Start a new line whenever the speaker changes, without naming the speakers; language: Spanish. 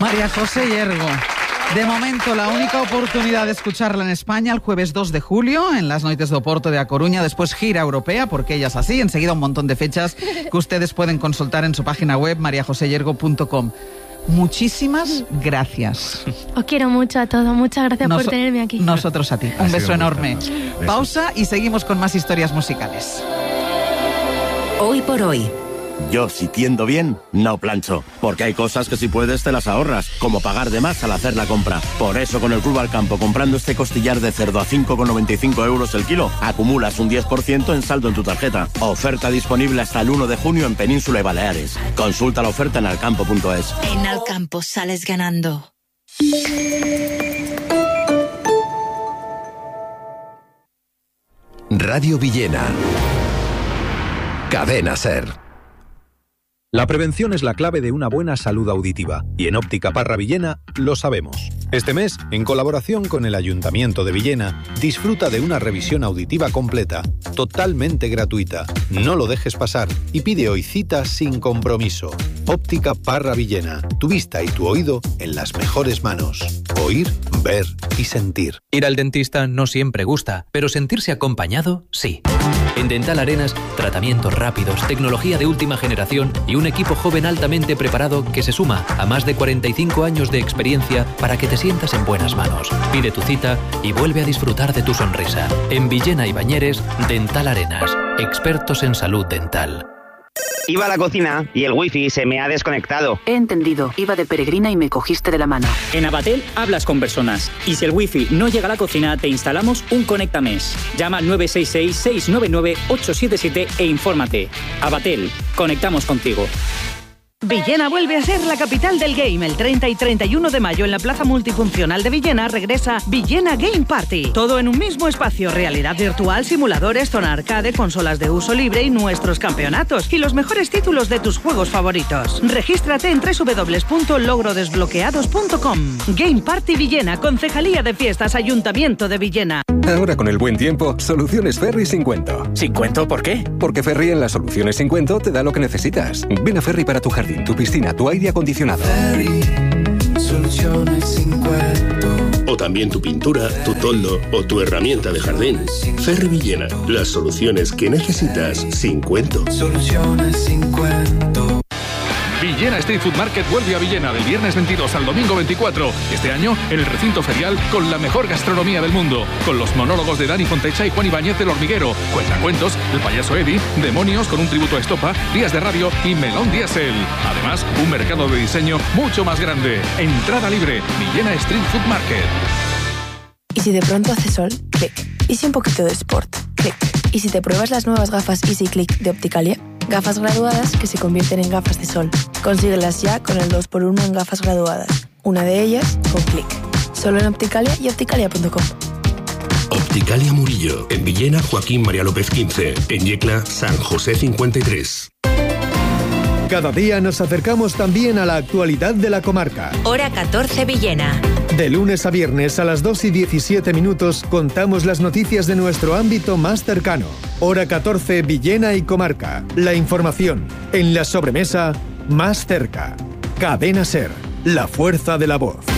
María José Hiergo. De momento, la única oportunidad de escucharla en España el jueves 2 de julio en las Noites do Porto de A Coruña, después gira europea, porque ella es así, enseguida un montón de fechas que ustedes pueden consultar en su página web mariajoseyergo.com. Muchísimas gracias.
Os quiero mucho a todos, muchas gracias por tenerme aquí.
Nosotros a ti, un beso enorme. Pausa y seguimos con más historias musicales.
Hoy por hoy.
Yo, si tiendo bien, no plancho, porque hay cosas que si puedes te las ahorras, como pagar de más al hacer la compra. Por eso con el Club Alcampo, comprando este costillar de cerdo a 5,95 euros el kilo, acumulas un 10% en saldo en tu tarjeta. Oferta disponible hasta el 1 de junio en Península y Baleares. Consulta la oferta en alcampo.es.
En Alcampo sales ganando.
Radio Villena. Cadena SER. La prevención es la clave de una buena salud auditiva, y en Óptica Parra Villena lo sabemos. Este mes, en colaboración con el Ayuntamiento de Villena, disfruta de una revisión auditiva completa, totalmente gratuita. No lo dejes pasar y pide hoy cita sin compromiso. Óptica Parra Villena, tu vista y tu oído en las mejores manos. Oír, ver y sentir.
Ir al dentista no siempre gusta, pero sentirse acompañado, sí. En Dental Arenas, tratamientos rápidos, tecnología de última generación y un equipo joven altamente preparado que se suma a más de 45 años de experiencia para que te sientas en buenas manos. Pide tu cita y vuelve a disfrutar de tu sonrisa. En Villena y Bañeres, Dental Arenas, expertos en salud dental.
Iba a la cocina y el wifi se me ha desconectado.
He entendido. Iba de peregrina y me cogiste de la mano.
En Abatel hablas con personas. Y si el wifi no llega a la cocina, te instalamos un Conectamesh. Llama al 966-699-877 e infórmate. Abatel, conectamos contigo.
Villena vuelve a ser la capital del game. El 30 y 31 de mayo en la Plaza Multifuncional de Villena regresa Villena Game Party. Todo en un mismo espacio, realidad virtual, simuladores, zona arcade, consolas de uso libre y nuestros campeonatos. Y los mejores títulos de tus juegos favoritos. Regístrate en www.logrodesbloqueados.com. Game Party Villena, Concejalía de Fiestas, Ayuntamiento de Villena.
Ahora con el buen tiempo, Soluciones Ferri sin cuento.
¿Sin cuento? ¿Por qué?
Porque Ferri en las Soluciones sin cuento te da lo que necesitas. Ven a Ferri para tu jardín, tu piscina, tu aire acondicionado.
Ferri, soluciones sin cuento.
O también tu pintura, tu toldo o tu herramienta de jardín. Ferri Villena, las soluciones que necesitas sin cuento.
Soluciones sin cuento.
Villena Street Food Market vuelve a Villena del viernes 22 al domingo 24. Este año en el recinto ferial con la mejor gastronomía del mundo. Con los monólogos de Dani Fontecha y Juan Ibáñez del Hormiguero. Cuentacuentos, el payaso Eddie, Demonios con un tributo a Estopa, Días de Radio y Melón Diesel. Además, un mercado de diseño mucho más grande. Entrada libre. Villena Street Food Market.
¿Y si de pronto hace sol? Clic. ¿Y si un poquito de sport? Clic. ¿Y si te pruebas las nuevas gafas Easy Click de Opticalia? Gafas graduadas que se convierten en gafas de sol. Consíguelas ya con el 2x1 en gafas graduadas. Una de ellas con Click. Solo en Opticalia y opticalia.com.
Opticalia Murillo. En Villena, Joaquín María López 15. En Yecla, San José 53.
Cada día nos acercamos también a la actualidad de la comarca.
Hora 14 Villena.
De lunes a viernes a las 2:17 contamos las noticias de nuestro ámbito más cercano. Hora 14 Villena y comarca. La información en la sobremesa más cerca. Cadena SER, la fuerza de la voz.